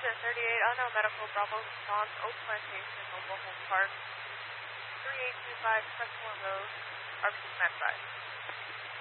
Engine 38, unknown medical, Bravo response, Oak Plantation, Mobile Home Park, 3825 Crestmore Road, RP standby.